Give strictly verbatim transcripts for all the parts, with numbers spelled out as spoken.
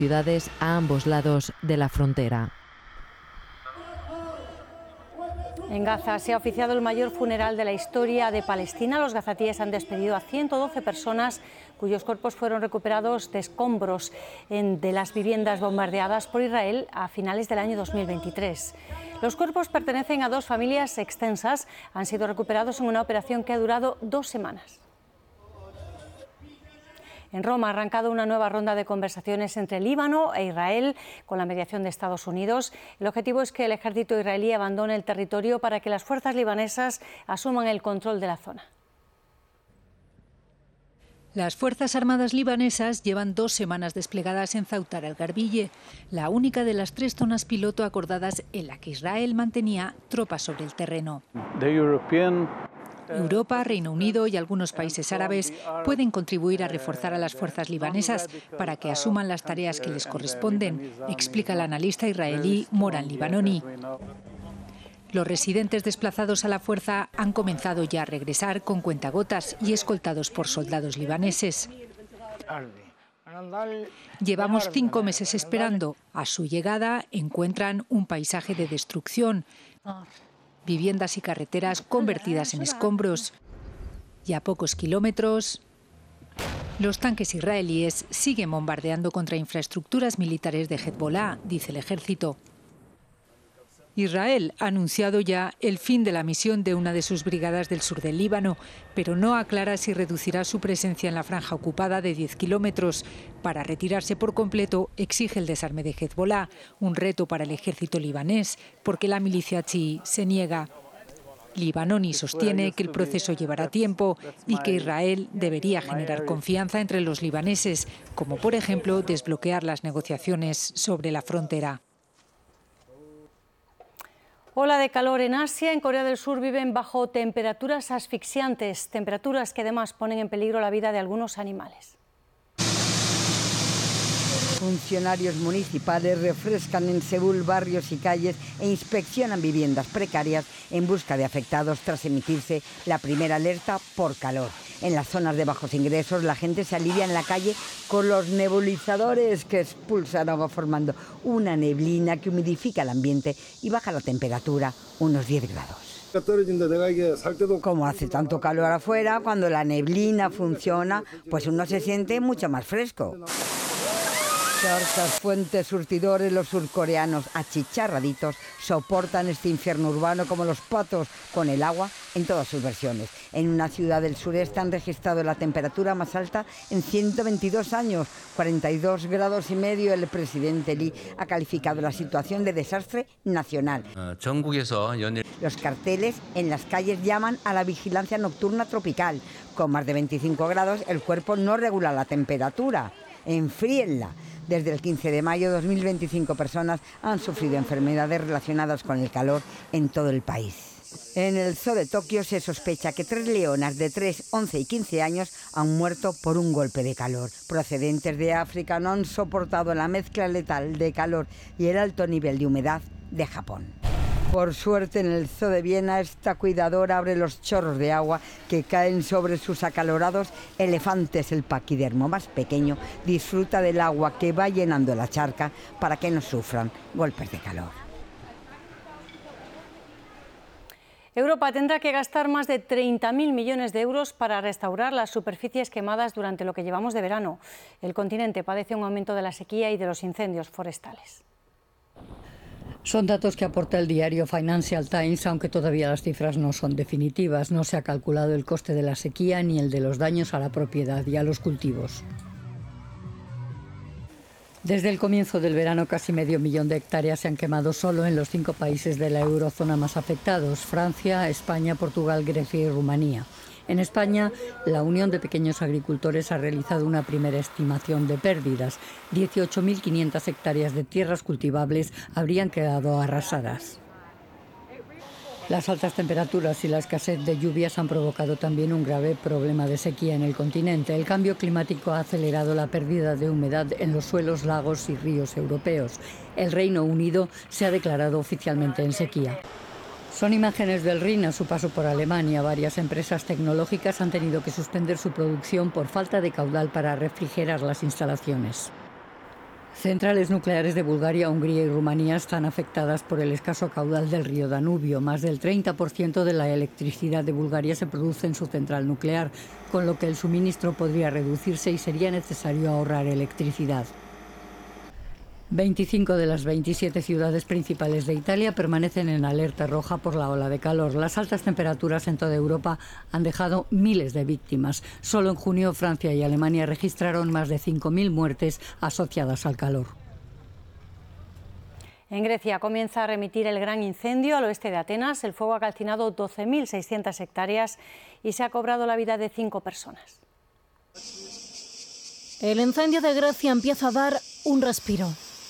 ciudades a ambos lados de la frontera. En Gaza se ha oficiado el mayor funeral de la historia de Palestina. Los gazatíes han despedido a ciento doce personas cuyos cuerpos fueron recuperados de escombros en, de las viviendas bombardeadas por Israel a finales del año dos mil veintitrés. Los cuerpos pertenecen a dos familias extensas. Han sido recuperados en una operación que ha durado dos semanas. En Roma ha arrancado una nueva ronda de conversaciones entre Líbano e Israel con la mediación de Estados Unidos. El objetivo es que el ejército israelí abandone el territorio para que las fuerzas libanesas asuman el control de la zona. Las Fuerzas Armadas libanesas llevan dos semanas desplegadas en Ceuta el-Garbille, la única de las tres zonas piloto acordadas en la que Israel mantenía tropas sobre el terreno. Europa, Reino Unido y algunos países árabes pueden contribuir a reforzar a las fuerzas libanesas para que asuman las tareas que les corresponden, explica el analista israelí Moran Libanoni. Los residentes desplazados a la fuerza han comenzado ya a regresar con cuentagotas y escoltados por soldados libaneses. Llevamos cinco meses esperando. A su llegada encuentran un paisaje de destrucción, viviendas y carreteras convertidas en escombros. Y a pocos kilómetros, los tanques israelíes siguen bombardeando contra infraestructuras militares de Hezbollah, dice el ejército. Israel ha anunciado ya el fin de la misión de una de sus brigadas del sur del Líbano, pero no aclara si reducirá su presencia en la franja ocupada de diez kilómetros. Para retirarse por completo exige el desarme de Hezbollah, un reto para el ejército libanés, porque la milicia chií se niega. Libanoni sostiene que el proceso llevará tiempo y que Israel debería generar confianza entre los libaneses, como por ejemplo desbloquear las negociaciones sobre la frontera. Ola de calor en Asia. En Corea del Sur viven bajo temperaturas asfixiantes, temperaturas que además ponen en peligro la vida de algunos animales. Funcionarios municipales refrescan en Seúl barrios y calles e inspeccionan viviendas precarias en busca de afectados tras emitirse la primera alerta por calor. En las zonas de bajos ingresos la gente se alivia en la calle con los nebulizadores que expulsan agua formando una neblina que humidifica el ambiente y baja la temperatura unos diez grados. Como hace tanto calor afuera, cuando la neblina funciona, pues uno se siente mucho más fresco. Charcas, fuentes, surtidores, los surcoreanos achicharraditos soportan este infierno urbano como los patos con el agua en todas sus versiones. En una ciudad del sureste han registrado la temperatura más alta en ciento veintidós años, cuarenta y dos grados y medio. El presidente Lee ha calificado la situación de desastre nacional. Los carteles en las calles llaman a la vigilancia nocturna tropical. Con más de veinticinco grados el cuerpo no regula la temperatura. Enfríenla. Desde el quince de mayo de dos mil veinticinco personas han sufrido enfermedades relacionadas con el calor en todo el país. En el zoo de Tokio se sospecha que tres leonas de tres, once y quince años han muerto por un golpe de calor. Procedentes de África no han soportado la mezcla letal de calor y el alto nivel de humedad de Japón. Por suerte, en el zoo de Viena, esta cuidadora abre los chorros de agua que caen sobre sus acalorados elefantes. El paquidermo más pequeño disfruta del agua que va llenando la charca para que no sufran golpes de calor. Europa tendrá que gastar más de treinta mil millones de euros para restaurar las superficies quemadas durante lo que llevamos de verano. El continente padece un aumento de la sequía y de los incendios forestales. Son datos que aporta el diario Financial Times, aunque todavía las cifras no son definitivas. No se ha calculado el coste de la sequía ni el de los daños a la propiedad y a los cultivos. Desde el comienzo del verano, casi medio millón de hectáreas se han quemado solo en los cinco países de la eurozona más afectados: Francia, España, Portugal, Grecia y Rumanía. En España, la Unión de Pequeños Agricultores ha realizado una primera estimación de pérdidas. dieciocho mil quinientas hectáreas de tierras cultivables habrían quedado arrasadas. Las altas temperaturas y la escasez de lluvias han provocado también un grave problema de sequía en el continente. El cambio climático ha acelerado la pérdida de humedad en los suelos, lagos y ríos europeos. El Reino Unido se ha declarado oficialmente en sequía. Son imágenes del Rin a su paso por Alemania. Varias empresas tecnológicas han tenido que suspender su producción por falta de caudal para refrigerar las instalaciones. Centrales nucleares de Bulgaria, Hungría y Rumanía están afectadas por el escaso caudal del río Danubio. Más del treinta por ciento de la electricidad de Bulgaria se produce en su central nuclear, con lo que el suministro podría reducirse y sería necesario ahorrar electricidad. veinticinco de las veintisiete ciudades principales de Italia permanecen en alerta roja por la ola de calor. Las altas temperaturas en toda Europa han dejado miles de víctimas. Solo en junio Francia y Alemania registraron más de cinco mil muertes asociadas al calor. En Grecia comienza a remitir el gran incendio al oeste de Atenas. El fuego ha calcinado doce mil seiscientas hectáreas y se ha cobrado la vida de cinco personas. El incendio de Grecia empieza a dar un respiro.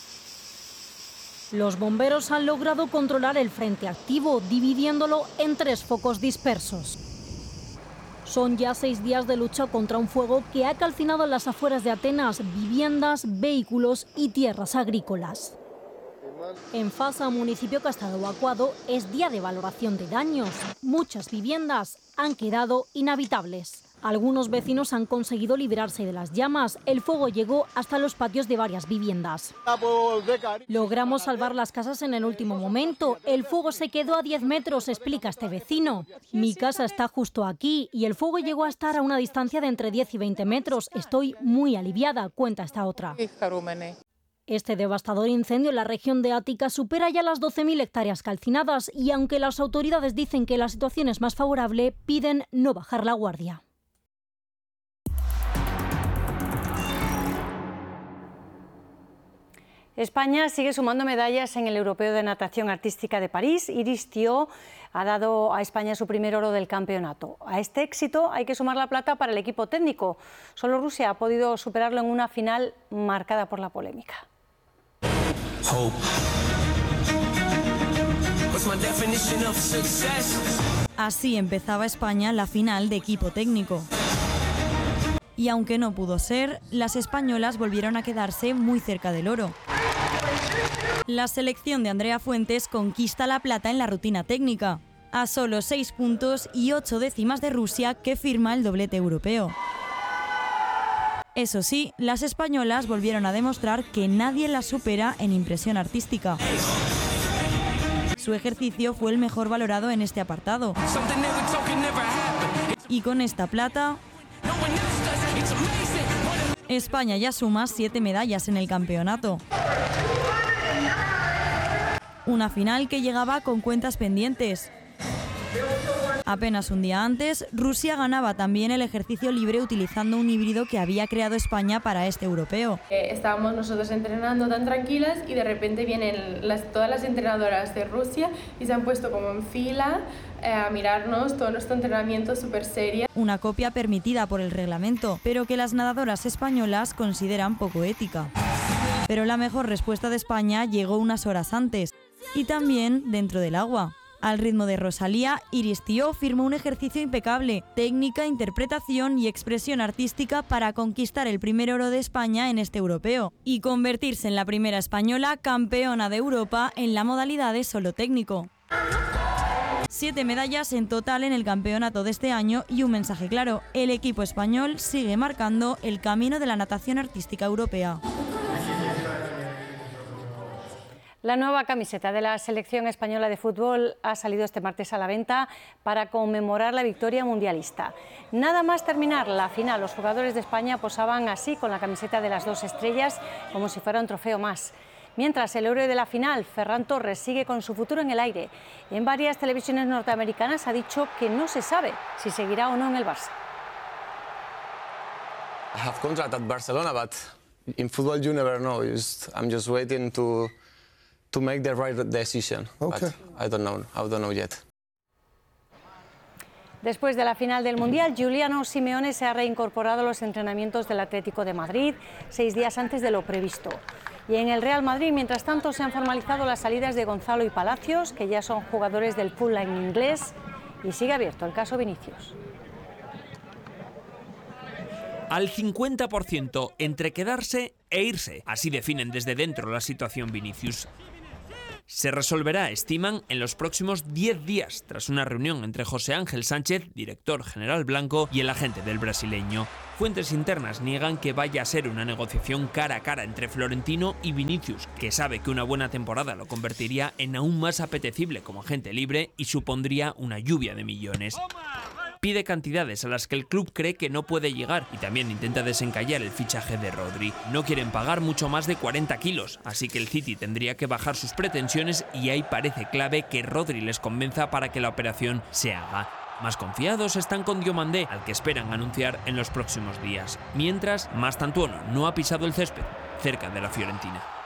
Los bomberos han logrado controlar el frente activo, dividiéndolo en tres focos dispersos. Son ya seis días de lucha contra un fuego que ha calcinado en las afueras de Atenas viviendas, vehículos y tierras agrícolas. En Fasa, municipio que ha estado evacuado, es día de valoración de daños. Muchas viviendas han quedado inhabitables. Algunos vecinos han conseguido librarse de las llamas. El fuego llegó hasta los patios de varias viviendas. Logramos salvar las casas en el último momento. El fuego se quedó a diez metros, explica este vecino. Mi casa está justo aquí y el fuego llegó a estar a una distancia de entre diez y veinte metros. Estoy muy aliviada, cuenta esta otra. Este devastador incendio en la región de Ática supera ya las doce mil hectáreas calcinadas y aunque las autoridades dicen que la situación es más favorable, piden no bajar la guardia. España sigue sumando medallas en el Europeo de Natación Artística de París. Iris Thiault ha dado a España su primer oro del campeonato. A este éxito hay que sumar la plata para el equipo técnico. Solo Rusia ha podido superarlo en una final marcada por la polémica. Así empezaba España la final de equipo técnico. Y aunque no pudo ser, las españolas volvieron a quedarse muy cerca del oro. La selección de Andrea Fuentes conquista la plata en la rutina técnica, a solo seis puntos y ocho décimas de Rusia, que firma el doblete europeo. Eso sí, las españolas volvieron a demostrar que nadie las supera en impresión artística. Su ejercicio fue el mejor valorado en este apartado. Y con esta plata, España ya suma siete medallas en el campeonato. Una final que llegaba con cuentas pendientes. Apenas un día antes, Rusia ganaba también el ejercicio libre utilizando un híbrido que había creado España para este europeo. Eh, estábamos nosotros entrenando tan tranquilas y de repente vienen las, todas las entrenadoras de Rusia y se han puesto como en fila eh, a mirarnos todo nuestro entrenamiento súper serio. Una copia permitida por el reglamento, pero que las nadadoras españolas consideran poco ética. Pero la mejor respuesta de España llegó unas horas antes, y también dentro del agua. Al ritmo de Rosalía, Iris Thiault firmó un ejercicio impecable, técnica, interpretación y expresión artística para conquistar el primer oro de España en este europeo y convertirse en la primera española campeona de Europa en la modalidad de solo técnico. Siete medallas en total en el campeonato de este año y un mensaje claro: el equipo español sigue marcando el camino de la natación artística europea. La nueva camiseta de la selección española de fútbol ha salido este martes a la venta para conmemorar la victoria mundialista. Nada más terminar la final, los jugadores de España posaban así con la camiseta de las dos estrellas como si fuera un trofeo más. Mientras el héroe de la final, Ferran Torres, sigue con su futuro en el aire. En varias televisiones norteamericanas ha dicho que no se sabe si seguirá o no en el Barça. I have contract at Barcelona, but in football you never know. Just, I'm just waiting to to make the right decision. Okay. But I don't know. I don't know yet. Después de la final del Mundial, Giuliano Simeone se ha reincorporado a los entrenamientos del Atlético de Madrid seis días antes de lo previsto. Y en el Real Madrid, mientras tanto, se han formalizado las salidas de Gonzalo y Palacios, que ya son jugadores del Fulham inglés, y sigue abierto el caso Vinicius. Al cincuenta por ciento entre quedarse e irse. Así definen desde dentro la situación Vinicius. Se resolverá, estiman, en los próximos diez días, tras una reunión entre José Ángel Sánchez, director general blanco, y el agente del brasileño. Fuentes internas niegan que vaya a ser una negociación cara a cara entre Florentino y Vinicius, que sabe que una buena temporada lo convertiría en aún más apetecible como agente libre y supondría una lluvia de millones. Pide cantidades a las que el club cree que no puede llegar y también intenta desencallar el fichaje de Rodri. No quieren pagar mucho más de cuarenta kilos, así que el City tendría que bajar sus pretensiones y ahí parece clave que Rodri les convenza para que la operación se haga. Más confiados están con Diomandé, al que esperan anunciar en los próximos días. Mientras, Mastantuono no ha pisado el césped cerca de la Fiorentina.